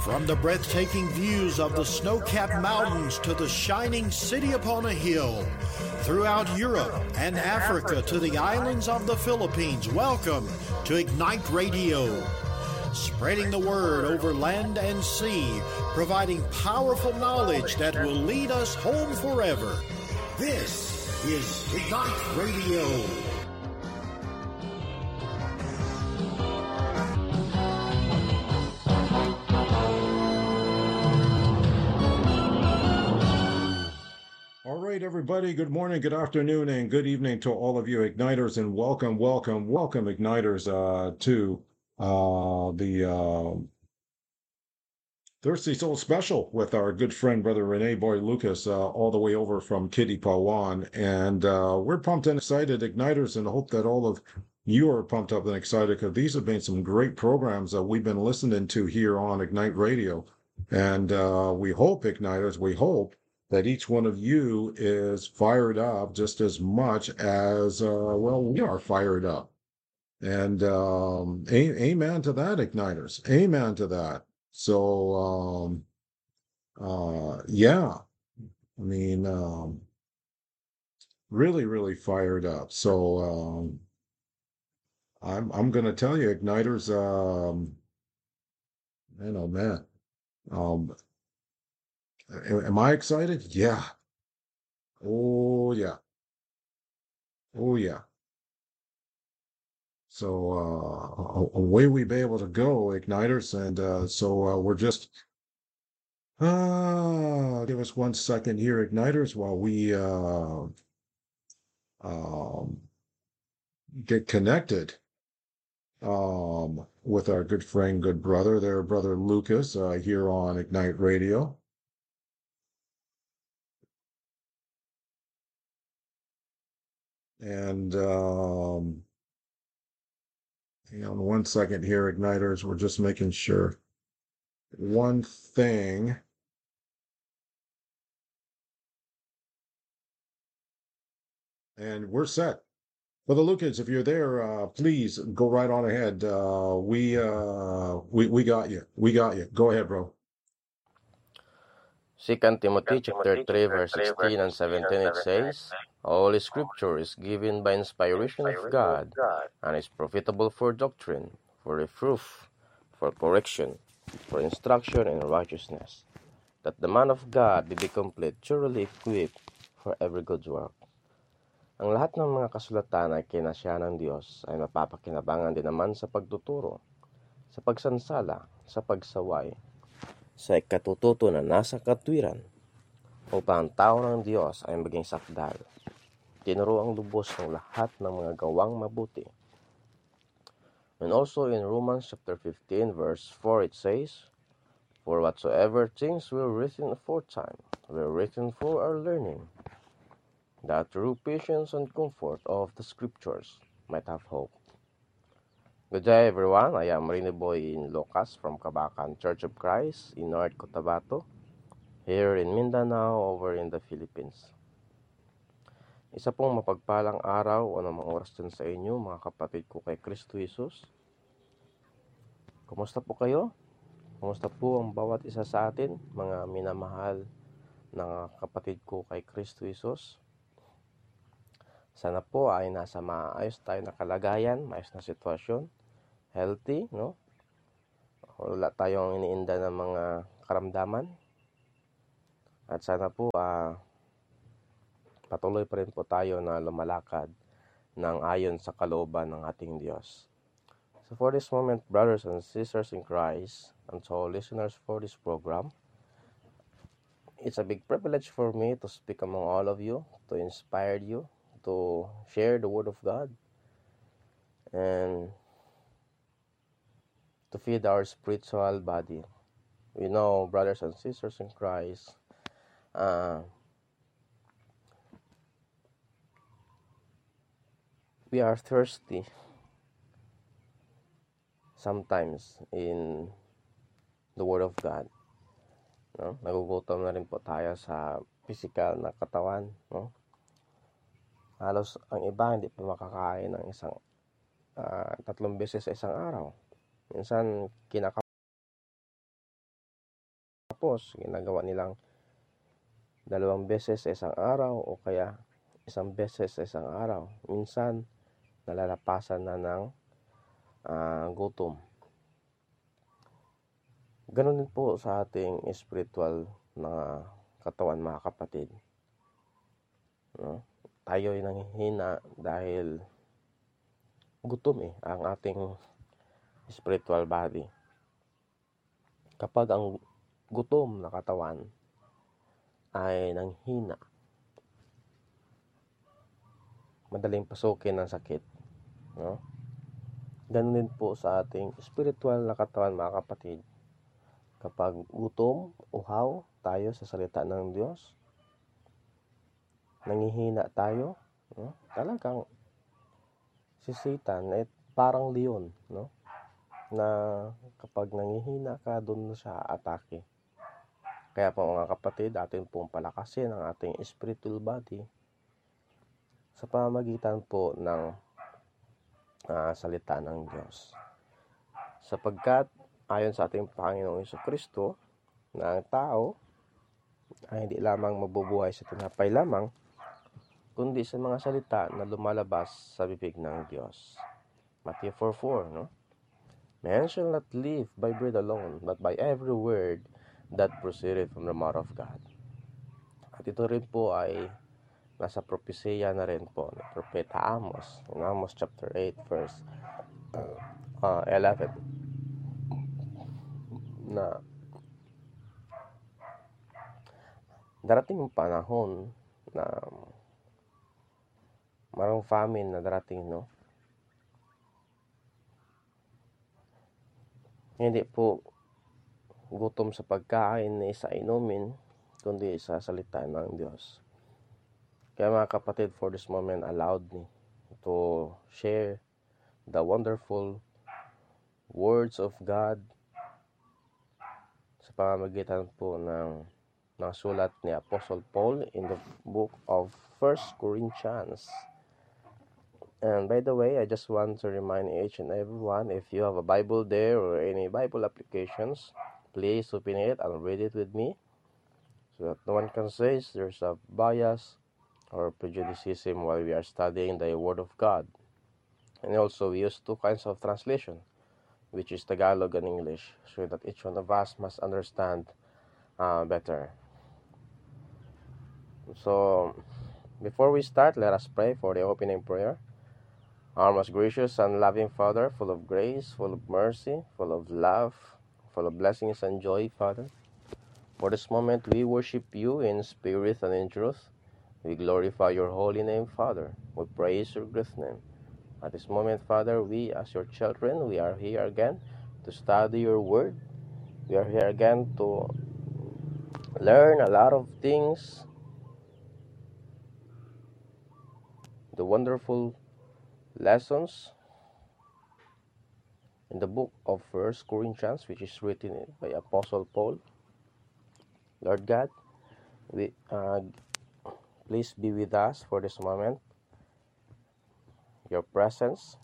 From the breathtaking views of the snow-capped mountains to the shining city upon a hill, throughout Europe and Africa to the islands of the Philippines, welcome to Ignite Radio. Spreading the word over land and sea, providing powerful knowledge that will lead us home forever. This is Ignite Radio. All right, everybody, good morning, good afternoon, and good evening to all of you Igniters, and welcome, Igniters, to the Thirsty Soul Special with our good friend, Brother Rene Boy Lucas, all the way over from Kitty Pawan. And we're pumped and excited, Igniters, and hope that all of you are pumped up and excited, because these have been some great programs that we've been listening to here on Ignite Radio. And we hope, Igniters, we hope that each one of you is fired up just as much as, we are fired up. And amen to that, Igniters. Amen to that. So, yeah, I mean, really, really fired up. So, I'm going to tell you, Igniters, man, am I excited? Yeah. Oh, yeah. Oh, yeah. So, away we be able to go, Igniters. And so we're just, give us 1 second here, Igniters, while we get connected with our good friend, good brother there, Brother Lucas, here on Ignite Radio. And hang on 1 second here, Igniters. We're just making sure one thing. And we're set. Brother Lucas, if you're there, please go right on ahead. We got you. We got you. Go ahead, bro. 2 Timothy chapter 3, verse 16 and 17, it says, All Scripture is given by inspiration of God, and is profitable for doctrine, for reproof, for correction, for instruction in righteousness, that the man of God be complete, thoroughly equipped for every good work. Ang lahat ng mga kasulatan ay kinasya ng Diyos ay mapapakinabangan din naman sa pagtuturo, sa pagsansala, sa pagsaway, sa ikatututo na nasa katwiran, upang ang tao ng Diyos ay maging sakdal, tinuro ang lubos ng lahat ng mga gawang mabuti. And also in Romans chapter 15 verse 4 it says, For whatsoever things were written aforetime were written for our learning, that through patience and comfort of the Scriptures might have hope. Good day, everyone. I am Rene Boy in Lucas from Kabakan Church of Christ in North Cotabato, here in Mindanao, over in the Philippines. Isa pong mapagpalang araw o namang oras din sa inyo, mga kapatid ko kay Kristo Jesus. Kumusta po kayo? Kumusta po ang bawat isa sa atin, mga minamahal na kapatid ko kay Kristo Jesus? Sana po ay nasa maayos tayo na kalagayan, maayos na sitwasyon, healthy, no? Wala tayong iniinda ng mga karamdaman. At sana po patuloy pa rin po tayo na lumalakad ng ayon sa kalooban ng ating Diyos. So for this moment, brothers and sisters in Christ, and to all listeners for this program, it's a big privilege for me to speak among all of you, to inspire you, to share the Word of God, and to feed our spiritual body. We know, brothers and sisters in Christ, we are thirsty sometimes in the Word of God. No? Nagugutom na rin po tayo sa physical na katawan. No? Halos ang iba hindi pa makakain ng isang 3 beses sa isang araw. Minsan Tapos, ginagawa nilang 2 beses sa isang araw o kaya 1 beses sa isang araw. Minsan, nalalapasan na ng gutom. Ganun din po sa ating spiritual na katawan, mga kapatid. No? Tayo ay nanghihina dahil gutom ang ating spiritual body. Kapag ang gutom na katawan ay nanghina, madaling pasukin ng sakit. No? Ganun din po sa ating spiritual na katawan, mga kapatid. Kapag gutom, uhaw tayo sa salita ng Diyos, nanghihina tayo, no? Talagang si Satan ay parang leon, no? Na kapag nanghihina ka, doon na siya atake. Kaya po, mga kapatid, atin pong palakasin ang ating spiritual body sa pamamagitan po ng salita ng Diyos. Sapagkat ayon sa ating Panginoong Jesucristo, na ang tao ay hindi lamang mabubuhay sa tinapay lamang, kundi sa mga salita na lumalabas sa bibig ng Diyos. Matthew 4:4, no? Man shall not live by bread alone, but by every word that proceedeth from the mouth of God. At ito rin po ay nasa propesya na rin po ni Propeta Amos, in Amos chapter 8, verse 11, na darating yung panahon na marang famine na darating, no? Hindi po gutom sa pagkain na sa inumin, kundi sa salita ng Diyos. Kaya, mga kapatid, for this moment, allowed me to share the wonderful words of God sa pamamagitan po ng sulat ni Apostle Paul in the book of 1 Corinthians. And by the way, I just want to remind each and everyone, if you have a Bible there or any Bible applications, please open it and read it with me, so that no one can say there's a bias or prejudicism while we are studying the Word of God. And also, we use 2 kinds of translation, which is Tagalog and English, so that each one of us must understand better. So, before we start, let us pray for the opening prayer. Our most gracious and loving Father, full of grace, full of mercy, full of love, full of blessings and joy, Father, for this moment we worship you in spirit and in truth. We glorify your holy name, Father. We praise your great name. At this moment, Father, we as your children, we are here again to study your word. We are here again to learn a lot of things, the wonderful lessons in the book of 1 Corinthians, which is written by Apostle Paul. Lord God, we please be with us for this moment. Your presence,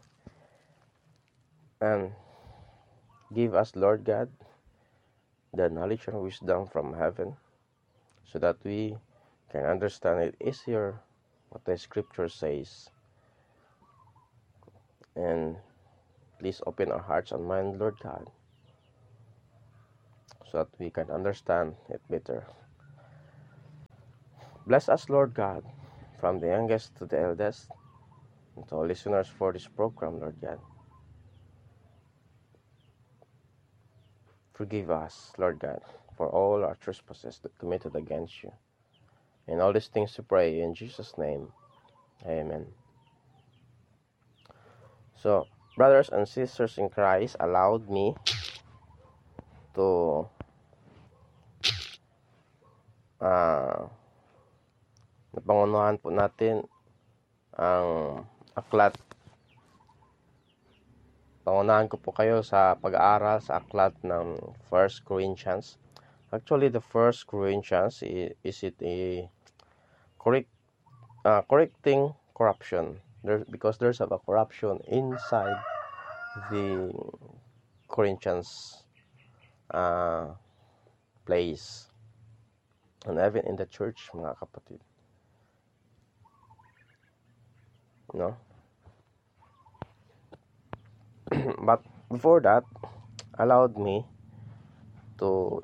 and give us, Lord God, the knowledge and wisdom from heaven, so that we can understand it easier what the scripture says. And please open our hearts and mind, Lord God, so that we can understand it better. Bless us, Lord God, from the youngest to the eldest, and to all listeners for this program, Lord God. Forgive us, Lord God, for all our trespasses that committed against you. And all these things we pray in Jesus' name. Amen. So, brothers and sisters in Christ, allowed me to napangunahan po natin ang aklat. Pangunahan ko po kayo sa pag-aaral sa aklat ng 1 Corinthians. Actually, the 1 Corinthians is it a correcting corruption. Because there's a corruption inside the Corinthians place. And even in the church, mga kapatid. No? But before that, allowed me to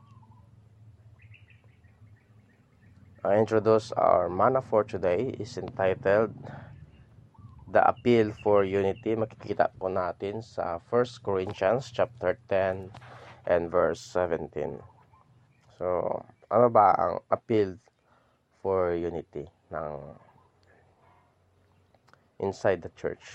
introduce our manna for today is entitled The Appeal for Unity. Makikita po natin sa 1 Corinthians chapter 10 and verse 17. So, ano ba ang appeal for unity ng inside the church?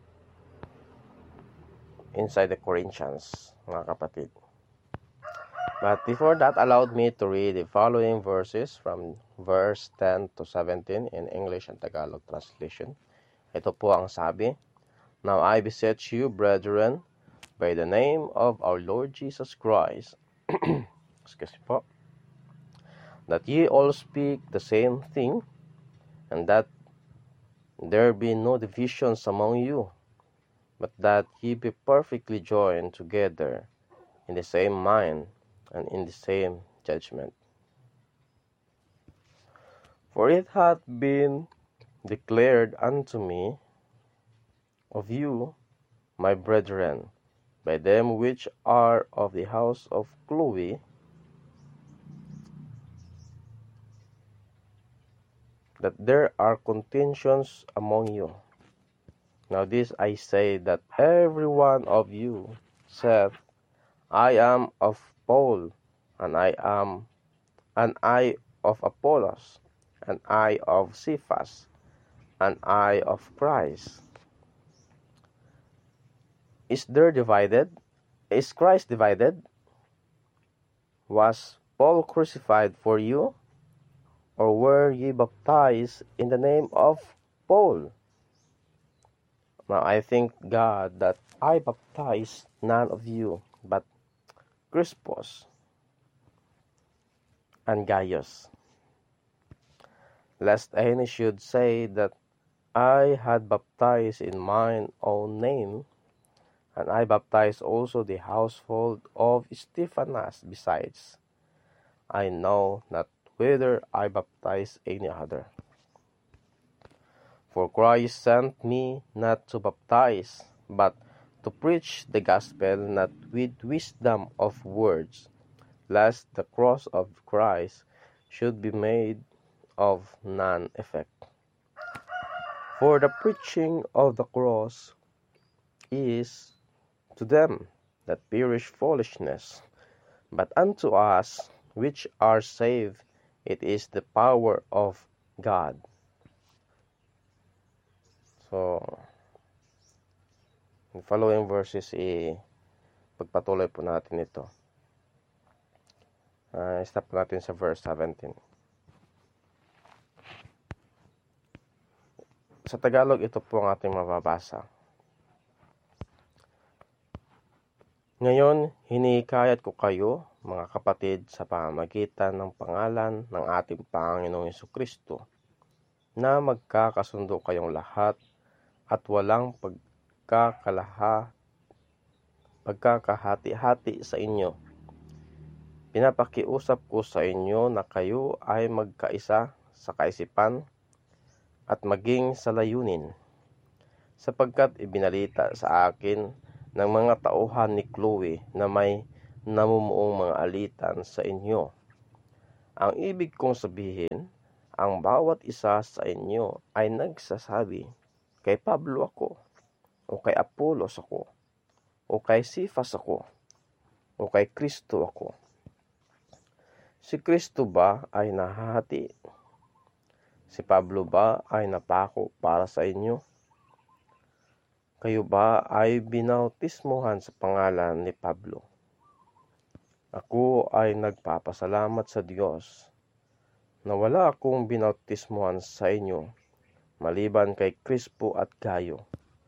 Inside the Corinthians, mga kapatid. But before that, allowed me to read the following verses from verse 10 to 17 in English and Tagalog translation. Ito po ang sabi, Now I beseech you, brethren, by the name of our Lord Jesus Christ, excuse me po, that ye all speak the same thing, and that there be no divisions among you, but that ye be perfectly joined together in the same mind and in the same judgment. For it hath been declared unto me of you, my brethren, by them which are of the house of Chloe, that there are contentions among you. Now this I say, that every one of you saith, I am of Paul, and I of Apollos, and I of Cephas, and I of Christ. Is Christ divided? Was Paul crucified for you? Or were ye baptized in the name of Paul? Now I thank God that I baptized none of you, but Crispus and Gaius, lest any should say that I had baptized in mine own name, and I baptized also the household of Stephanas besides. I know not whether I baptized any other. For Christ sent me not to baptize, but to preach the gospel, not with wisdom of words, lest the cross of Christ should be made of none effect. For the preaching of the cross is to them that perish foolishness, but unto us which are saved it is the power of God. So, the following verses, pagpatuloy po natin ito. Stop natin sa verse 17. Sa Tagalog, ito po ang ating mababasa. Ngayon, hinihikayat ko kayo, mga kapatid, sa pamamagitan ng pangalan ng ating Panginoong Jesucristo, na magkakasundo kayong lahat at walang pagkakahati-hati sa inyo. Pinapakiusap ko sa inyo na kayo ay magkaisa sa kaisipan at maging sa layunin, sapagkat ibinalita sa akin ng mga tauhan ni Chloe na may namumuong mga alitan sa inyo. Ang ibig kong sabihin, ang bawat isa sa inyo ay nagsasabi, kay Pablo ako, o kay Apollos ako, o kay Cephas ako, o kay Kristo ako. Si Kristo ba ay nahahati? Si Pablo ba ay napako para sa inyo? Kayo ba ay binautismuhan sa pangalan ni Pablo? Ako ay nagpapasalamat sa Diyos na wala akong binautismuhan sa inyo maliban kay Crispo at Gayo.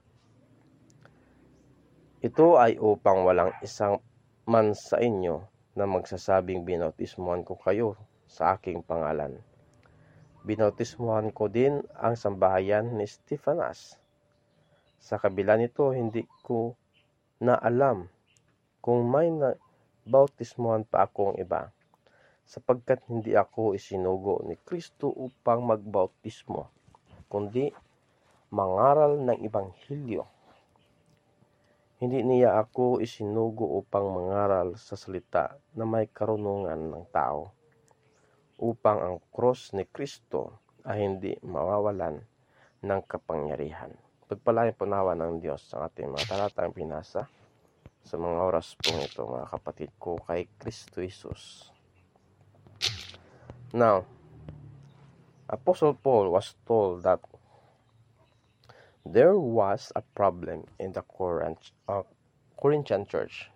Ito ay upang walang isang man sa inyo na magsasabing binautismuhan ko kayo sa aking pangalan. Binautismuhan ko din ang sambahayan ni Stephanas. Sa kabila nito, hindi ko na alam kung may bautismuhan pa akong iba. sapagkat hindi ako isinugo ni Kristo upang magbautismo, kundi mangaral ng Ebanghelyo. Hindi niya ako isinugo upang mangaral sa salita na may karunungan ng tao, upang ang cross ni Kristo ay hindi mawawalan ng kapangyarihan. Pagpalain po nawa ng Diyos ang ating mga talatang pinasa sa mga oras pong ito, mga kapatid ko, kay Kristo Jesus. Now, Apostle Paul was told that there was a problem in the Corinthian church.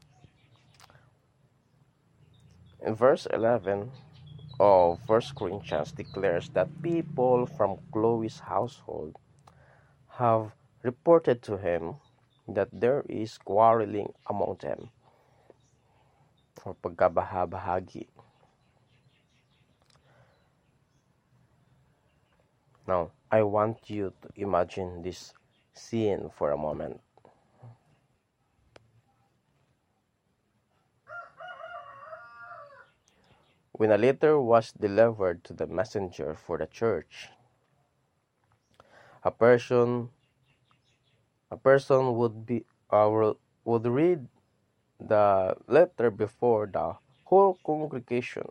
In verse 11 of 1 Corinthians declares that people from Chloe's household have reported to him that there is quarreling among them, or pagkabahabahagi. Now, I want you to imagine this scene for a moment. When a letter was delivered to the messenger for the church, a person would read the letter before the whole congregation.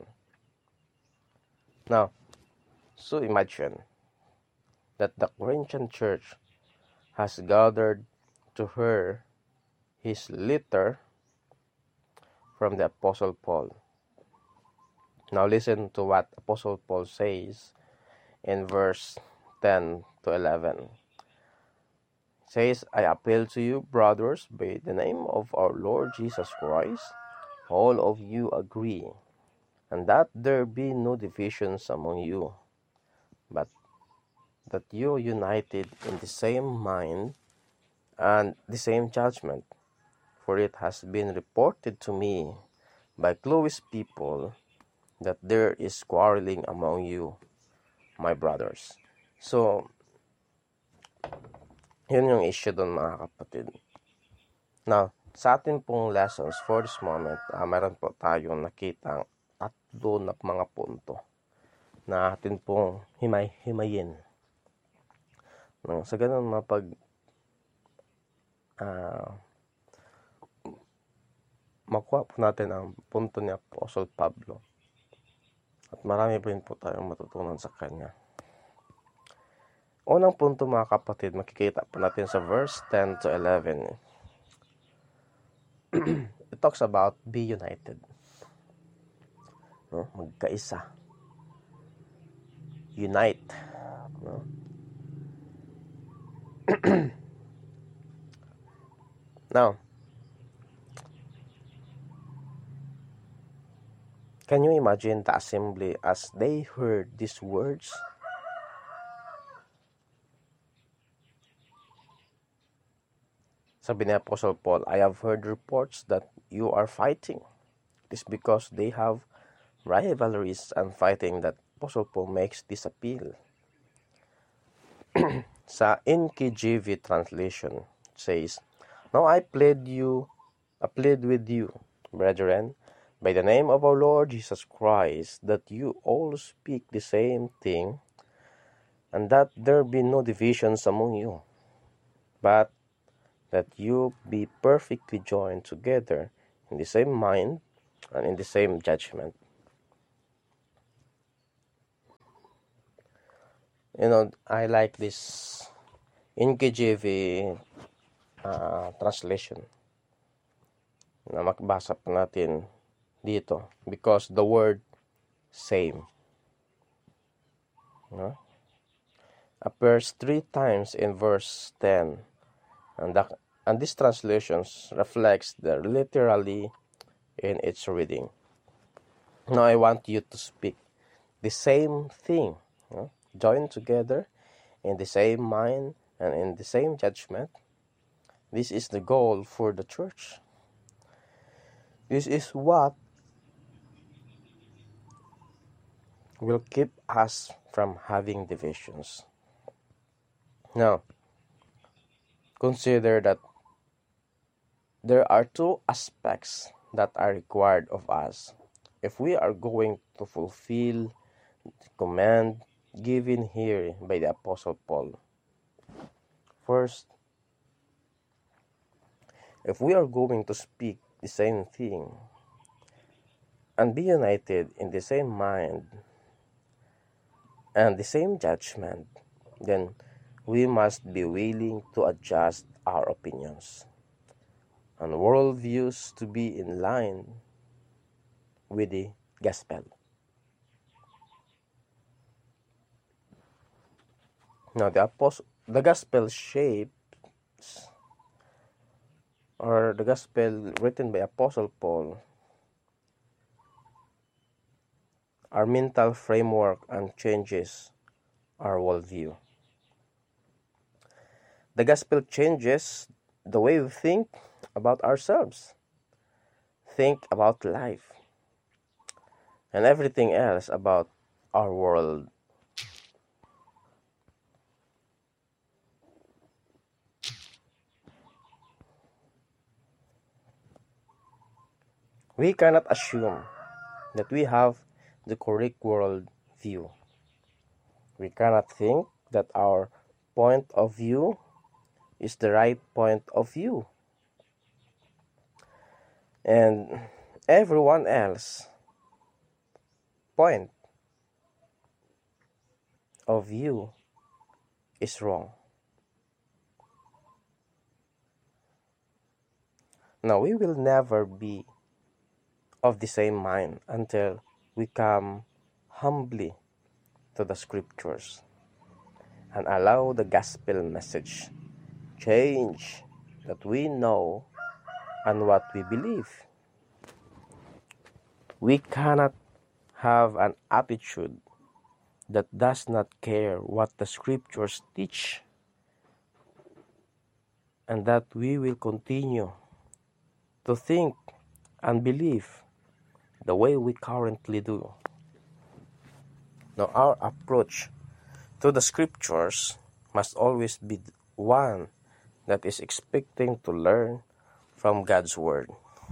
Now, so imagine that the Corinthian church has gathered to hear his letter from the Apostle Paul. Now listen to what Apostle Paul says in verse 10 to 11. It says, I appeal to you, brothers, by the name of our Lord Jesus Christ, all of you agree, and that there be no divisions among you, but that you united in the same mind and the same judgment. For it has been reported to me by Chloe's people that there is quarreling among you, my brothers. So, yun yung issue doon, mga kapatid. Now, sa atin pong lessons for this moment, meron po tayong nakitang 3 na mga punto na atin pong himay-himayin. Sa ganun, makuha po natin ang punto ni Apostle Pablo. At marami pa rin po tayong matutunan sa kanya. Unang punto, mga kapatid, makikita po natin sa verse 10 to 11. It talks about be united. No? Magkaisa. Unite. No? Now, can you imagine the assembly as they heard these words? Sabi ni Apostle Paul, I have heard reports that you are fighting. It is because they have rivalries and fighting that Apostle Paul makes this appeal. Sa NKJV translation, it says, Now I plead with you, brethren, by the name of our Lord Jesus Christ, that you all speak the same thing, and that there be no divisions among you, but that you be perfectly joined together in the same mind and in the same judgment. You know, I like this NKJV translation na makabasa pa natin dito, because the word same appears 3 times in verse 10, and this translation reflects the literally in its reading. Now I want you to speak the same thing, join together in the same mind and in the same judgment. This is the goal for the church. This is what will keep us from having divisions. Now, consider that there are 2 aspects that are required of us if we are going to fulfill the command given here by the Apostle Paul. First, if we are going to speak the same thing and be united in the same mind and the same judgment, then we must be willing to adjust our opinions and worldviews to be in line with the gospel. Now, the gospel shapes, or the gospel written by Apostle Paul, our mental framework and changes our worldview. The gospel changes the way we think about ourselves, think about life, and everything else about our world. We cannot assume that we have the correct world view. We cannot think that our point of view is the right point of view, and everyone else point of view is wrong. Now, we will never be of the same mind until we come humbly to the scriptures and allow the gospel message change that we know and what we believe. We cannot have an attitude that does not care what the scriptures teach, and that we will continue to think and believe the way we currently do. Now, our approach to the scriptures must always be one that is expecting to learn from God's word,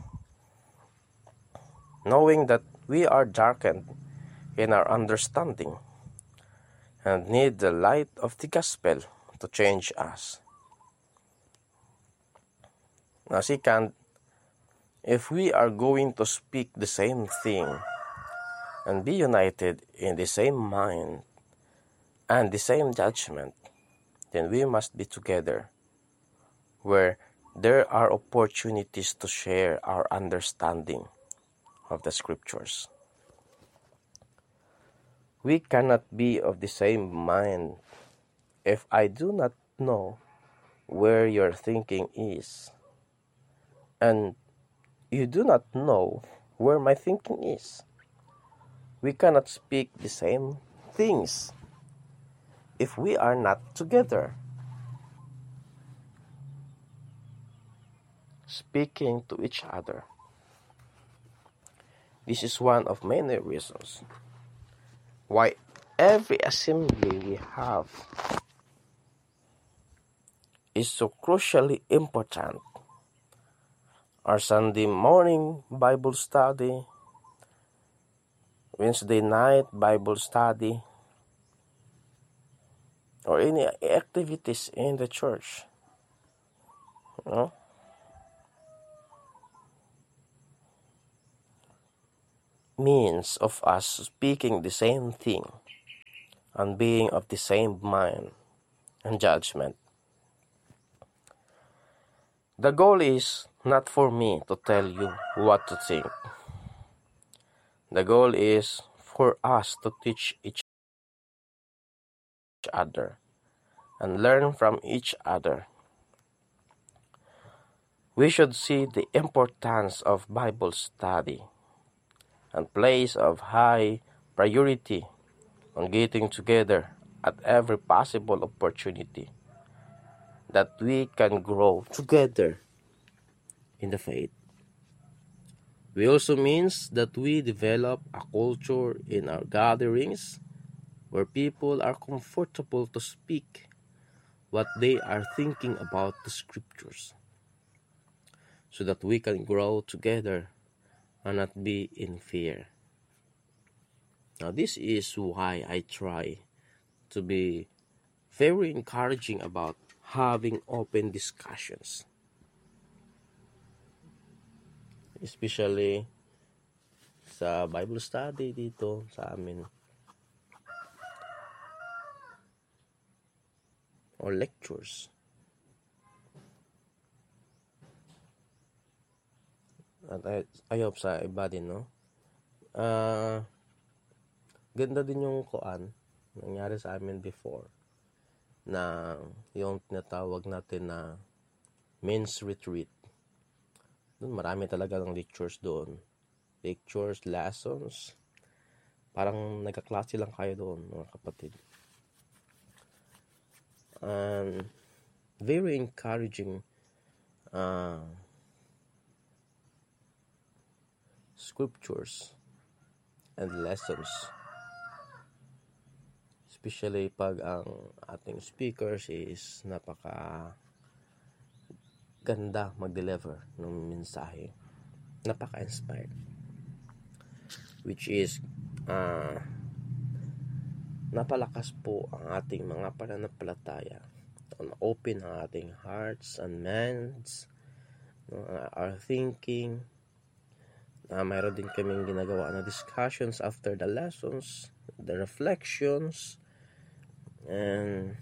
knowing that we are darkened in our understanding and need the light of the gospel to change us. Now, second, if we are going to speak the same thing and be united in the same mind and the same judgment, then we must be together where there are opportunities to share our understanding of the scriptures. We cannot be of the same mind if I do not know where your thinking is, and you do not know where my thinking is. We cannot speak the same things if we are not together, speaking to each other. This is one of many reasons why every assembly we have is so crucially important. Our Sunday morning Bible study, Wednesday night Bible study, or any activities in the church, means of us speaking the same thing and being of the same mind and judgment. The goal is not for me to tell you what to think. The goal is for us to teach each other and learn from each other. We should see the importance of Bible study and place of high priority on getting together at every possible opportunity, that we can grow together in the faith. We also means that we develop a culture in our gatherings where people are comfortable to speak what they are thinking about the scriptures, so that we can grow together and not be in fear. Now, this is why I try to be very encouraging about having open discussions, especially sa Bible study dito sa amin or lectures. At I hope sa iba din, no? Ganda din yung nangyari sa amin before, na yung tinatawag natin na men's retreat. Doon marami talaga ng lectures doon. Lectures, lessons. Parang nagkaklase lang kayo doon, mga kapatid. And very encouraging scriptures and lessons, especially pag ang ating speakers is napaka ganda mag-deliver ng mensahe, napaka-inspired, which is napalakas po ang ating mga pananampalataya, open ang ating hearts and minds, our thinking. Mayroon din kaming ginagawa na discussions after the lessons, the reflections, and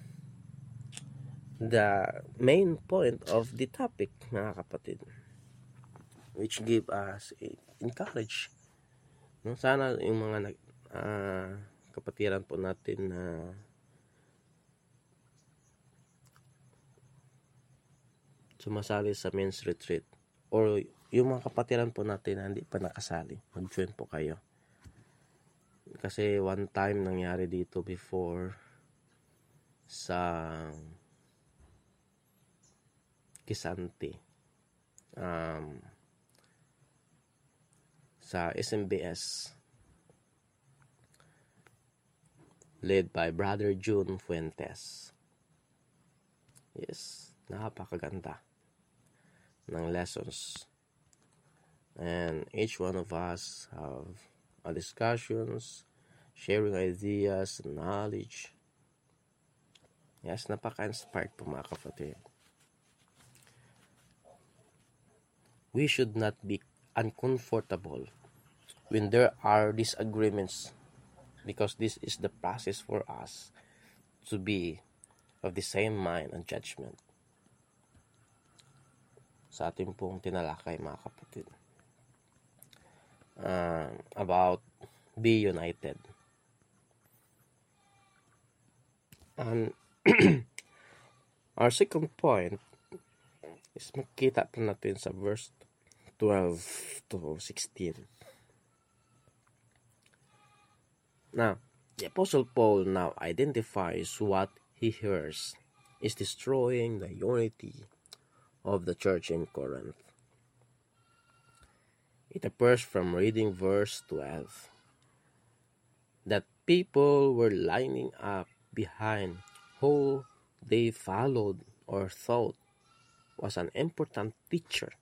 the main point of the topic, mga kapatid, which give us encourage. Sana yung mga kapatiran po natin na sumasali sa men's retreat, or yung mga kapatiran po natin na hindi pa nakasali, mag-join po kayo. Kasi one time nangyari dito before sa Kisante, sa SMBS, led by Brother June Fuentes. Yes, napakaganda ng lessons. And each one of us have discussions, sharing ideas, knowledge. Yes, napaka-inspired po, mga kapatid. We should not be uncomfortable when there are disagreements, because this is the process for us to be of the same mind and judgment. Sa ating pong tinalakay, mga kapatid, about be united. And our second point is makita po natin sa verse 12 to 16. Now, the Apostle Paul now identifies what he hears is destroying the unity of the church in Corinth. It appears from reading verse 12 that people were lining up behind who they followed or thought was an important teacher.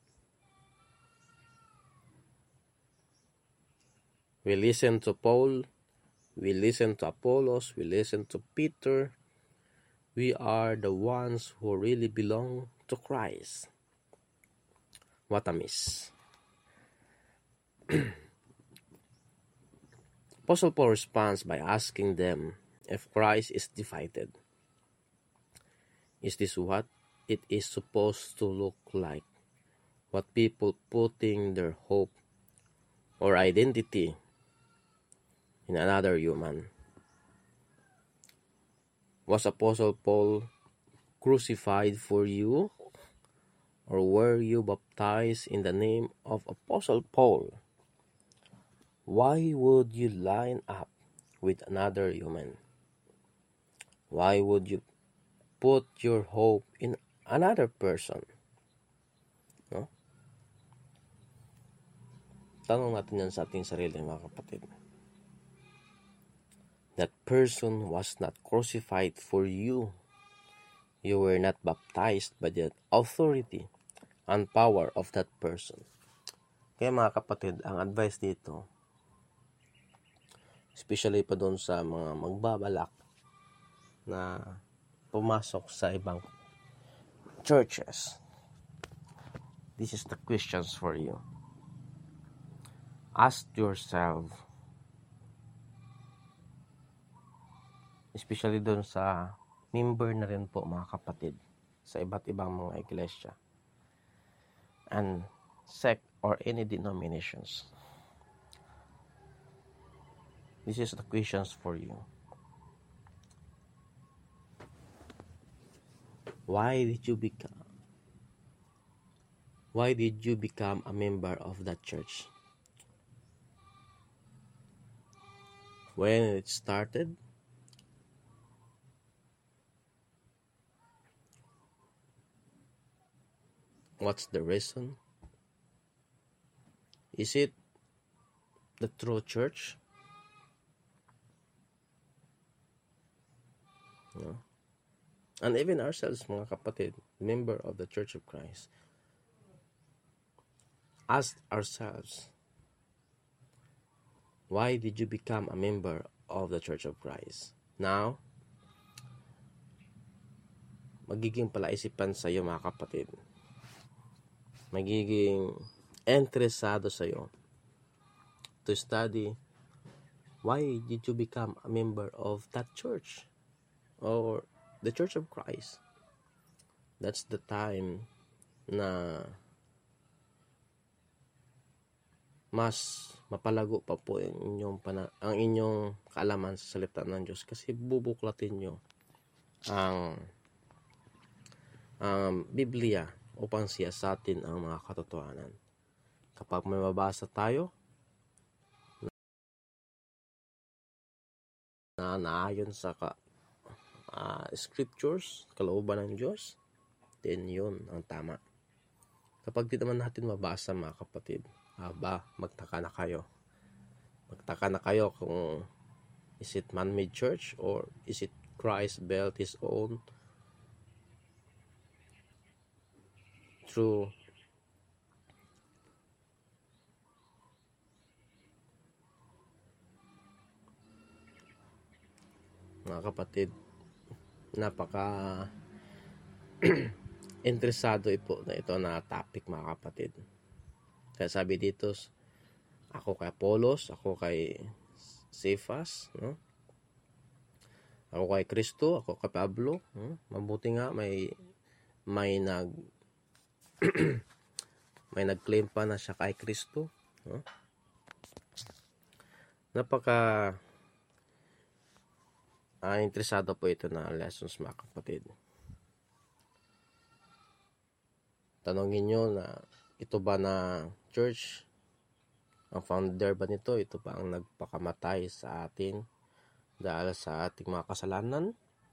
We listen to Paul, we listen to Apollos, we listen to Peter. We are the ones who really belong to Christ. What a miss. Apostle Paul responds by asking them if Christ is divided. Is this what it is supposed to look like? What people putting their hope or identity in another human? Was Apostle Paul crucified for you? Or were you baptized in the name of Apostle Paul? Why would you line up with another human? Why would you put your hope in another person? No? Tanong natin yan sa ating sarili, mga kapatid. That person was not crucified for you. You were not baptized by the authority and power of that person. Kaya, mga kapatid, ang advice dito, especially pa doon sa mga magbabalak na pumasok sa ibang churches. This is the questions for you. Ask yourself, especially doon sa member na rin po mga kapatid sa iba't ibang mga iglesia and sect or any denominations. This is the questions for you. Why did you become a member of that church? When it started? What's the reason? Is it the true church? No. And even ourselves, mga kapatid, member of the Church of Christ, ask ourselves, why did you become a member of the Church of Christ? Now, magiging palaisipan sa iyo mga kapatid. Magiging interesado sa iyo to study why did you become a member of that church or the Church of Christ. That's the time na mas mapalago pa po ang inyong kaalaman sa salita ng Diyos, kasi bubuklatin nyo ang Biblia upang siyasatin ang mga katotohanan. Kapag may mabasa tayo na naayon sa scriptures, kalooban ng Diyos, then yun ang tama. Kapag di naman natin mabasa mga kapatid, magtaka na kayo. Magtaka na kayo kung is it man-made church or is it Christ built His own through mga kapatid, napaka interesado po na ito na topic mga kapatid. Kaya sabi dito, ako kay Apollos, ako kay Cephas, no? Ako kay Kristo, ako kay Pablo, no? Mabuti nga may may nag-claim pa na siya kay Kristo, no? Napaka interesado po ito na lessons mga kapatid. Tanongin nyo na ito ba na church, ang founder ba nito, ito ba ang nagpakamatay sa atin dahil sa ating mga kasalanan?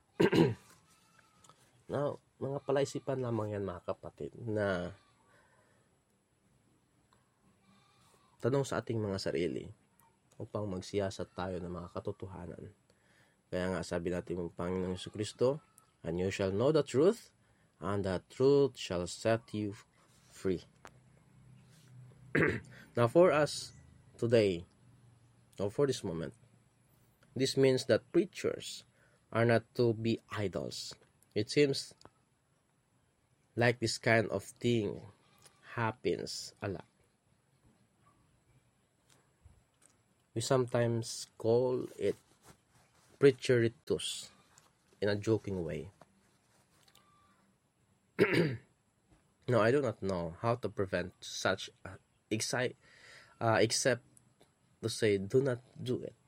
Now, mga palaisipan lamang yan mga kapatid, na tanong sa ating mga sarili upang magsiyasat tayo ng mga katotohanan. Kaya nga sabi natin ng Panginoong Jesucristo, and you shall know the truth, and the truth shall set you free. Now for us today, or for this moment, this means that preachers are not to be idols. It seems like this kind of thing happens a lot. We sometimes call it preacheritus in a joking way. No, I do not know how to prevent such except to say, do not do it.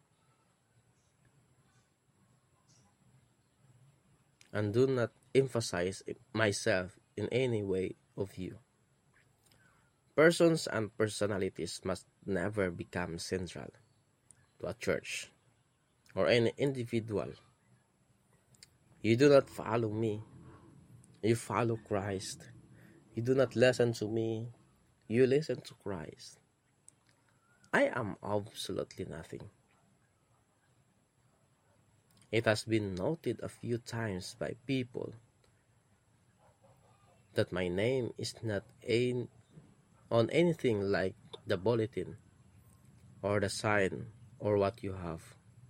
And do not emphasize myself in any way of you. Persons and personalities must never become central to a church or any individual. You do not follow me, you follow Christ. You do not listen to me, you listen to Christ. I am absolutely nothing. It has been noted a few times by people that my name is not on anything like the bulletin or the sign or what you have.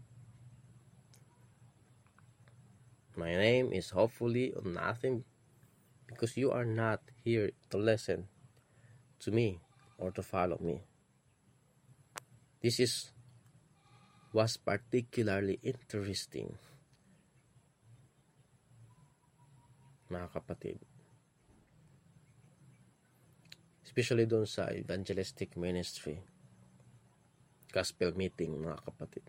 My name is hopefully nothing, because you are not here to listen to me or to follow me. This was particularly interesting, mga kapatid. Especially doon sa evangelistic ministry, gospel meeting, mga kapatid.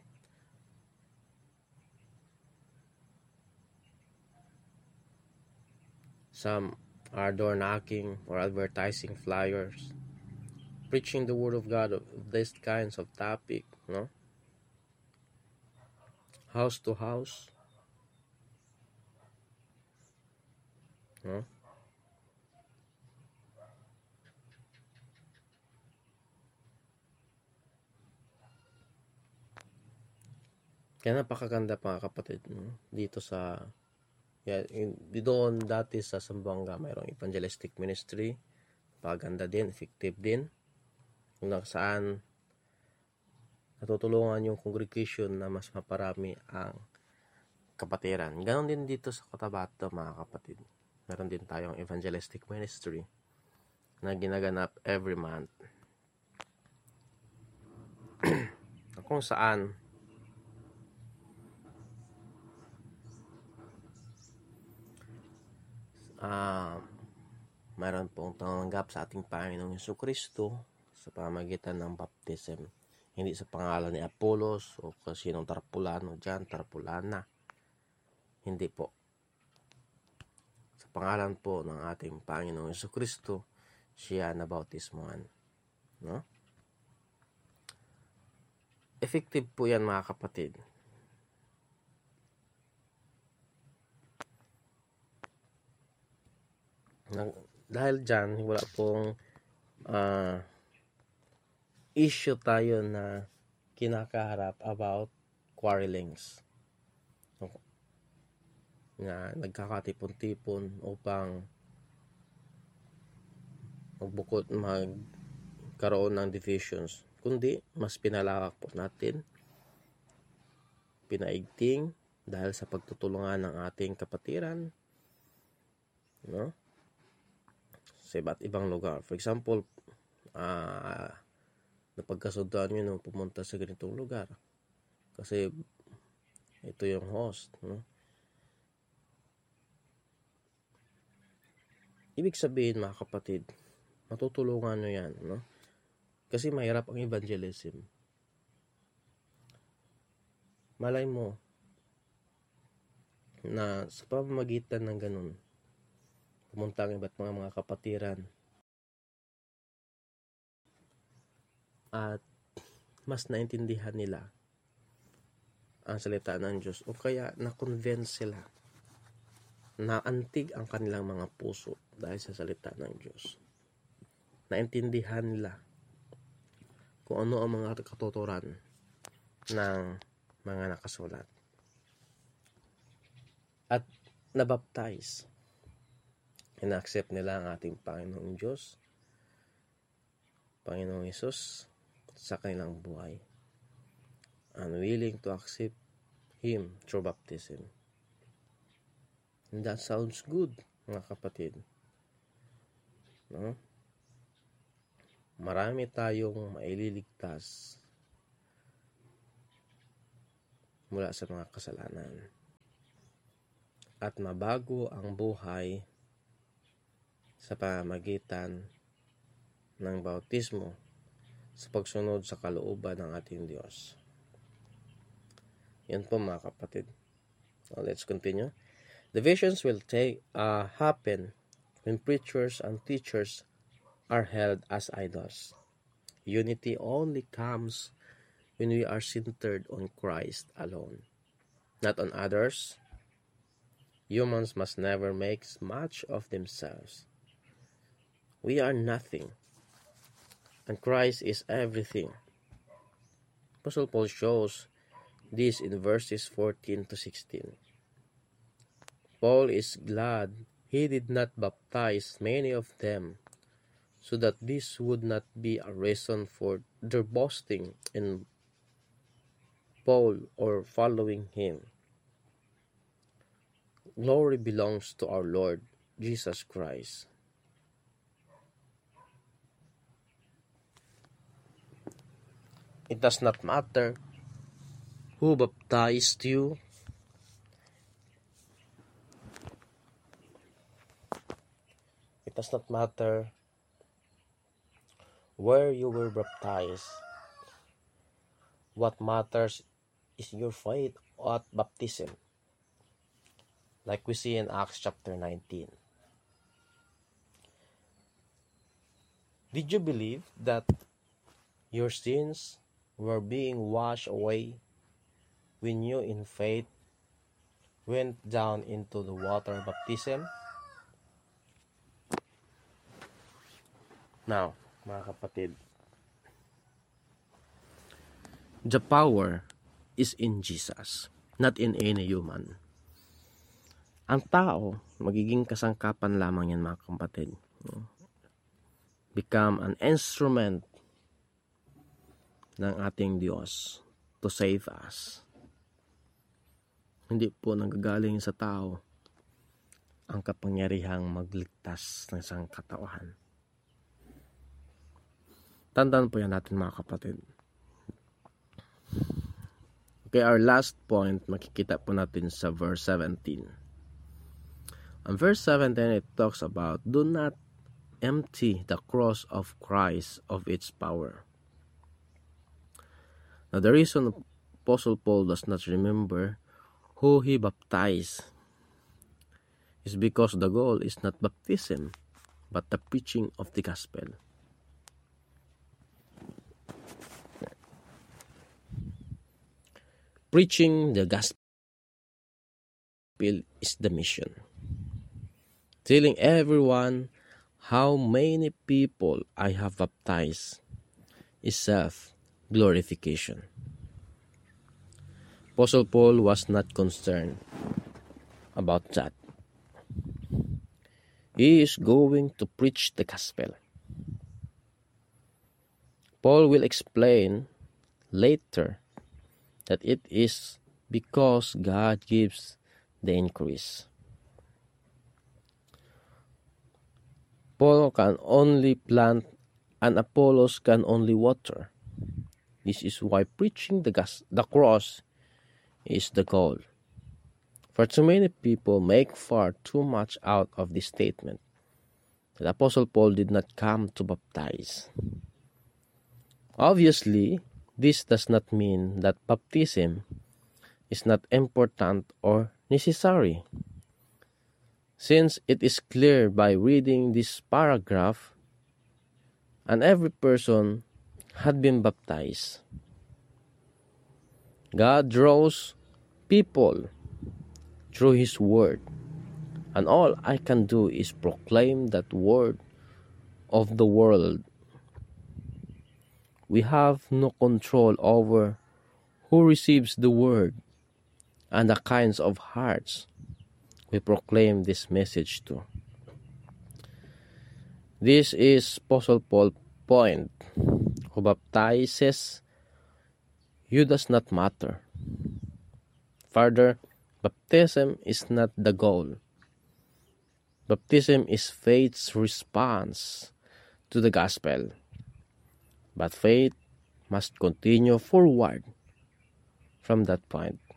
Some are door knocking or advertising flyers, preaching the word of God of these kinds of topic, no? House to house, no? Kaya napakaganda, mga kapatid, no? Dito sa doon dati sa Zamboanga mayroong evangelistic ministry, paganda din, effective din, kung saan natutulungan yung congregation na mas maparami ang kapatiran. Ganon din dito sa Cotabato, mga kapatid. Meron din tayong evangelistic ministry na ginaganap every month, kung saan mayroon pong tanggap sa ating Panginoong Jesucristo sa pamamagitan ng baptism. Hindi sa pangalan ni Apollos o kasinong tarpulano dyan, tarpulana. Hindi po. Sa pangalan po ng ating Panginoong Jesucristo, siya nabautismuhan. No? Effective po yan, mga kapatid. Dahil dyan, wala pong issue tayo na kinakaharap about quarrelings. Na nagkakatipon-tipon upang magkaroon ng divisions. Kundi, mas pinalawak po natin, pinaigting, dahil sa pagtutulungan ng ating kapatiran, no? Sa iba't ibang lugar. For example, napagkasunduan nyo nung pumunta sa ganitong lugar. Kasi ito yung host. No? Ibig sabihin, mga kapatid, matutulungan nyo yan. No? Kasi mahirap ang evangelism. Malay mo na sa pamamagitan ng ganun, pumunta ang iba't mga kapatiran at mas naintindihan nila ang salita ng Diyos, o kaya na-convince sila, naantig ang kanilang mga puso dahil sa salita ng Diyos. Naintindihan nila kung ano ang mga katuturan ng mga nakasulat. At nabaptize. In-accept nila ang ating Panginoong Diyos, Panginoong Hesus, sa kanilang buhay. Unwilling to accept Him through baptism. And that sounds good, mga kapatid. No? Marami tayong maililigtas mula sa mga kasalanan. At mabago ang buhay sa pamamagitan ng bautismo sa pagsunod sa kalooban ng ating Diyos. Yan po, mga kapatid. Now, let's continue. Divisions will happen when preachers and teachers are held as idols. Unity only comes when we are centered on Christ alone, not on others. Humans must never make much of themselves. We are nothing, and Christ is everything. Apostle Paul shows this in verses 14 to 16. Paul is glad he did not baptize many of them, so that this would not be a reason for their boasting in Paul, or following him. Glory belongs to our Lord Jesus Christ. It does not matter who baptized you. It does not matter where you were baptized. What matters is your faith at baptism, like we see in Acts chapter 19. Did you believe that your sins were being washed away when you in faith went down into the water baptism? Now, mga kapatid, the power is in Jesus, not in any human. Ang tao, magiging kasangkapan lamang yan, mga kapatid. Become an instrument ng ating Diyos to save us. Hindi po nanggagaling sa tao ang kapangyarihang magligtas ng isang katawan. Tandaan po yan natin, mga kapatid. Okay, our last point, makikita po natin sa verse 17. Ang verse 17, it talks about, do not empty the cross of Christ of its power. Now, the reason Apostle Paul does not remember who he baptized is because the goal is not baptism, but the preaching of the gospel. Preaching the gospel is the mission. Telling everyone how many people I have baptized is self-glorification. Apostle Paul was not concerned about that. He is going to preach the gospel. Paul will explain later that it is because God gives the increase. Paul can only plant and Apollos can only water. This is why preaching the cross is the goal. For too many people make far too much out of this statement. The Apostle Paul did not come to baptize. Obviously, this does not mean that baptism is not important or necessary, since it is clear by reading this paragraph, and every person had been baptized. God draws people through His Word, and all I can do is proclaim that Word of the world. We have no control over who receives the Word and the kinds of hearts we proclaim this message to. This is Apostle Paul's point. Who baptizes you does not matter. Further, baptism is not the goal. Baptism is faith's response to the gospel. But faith must continue forward from that point.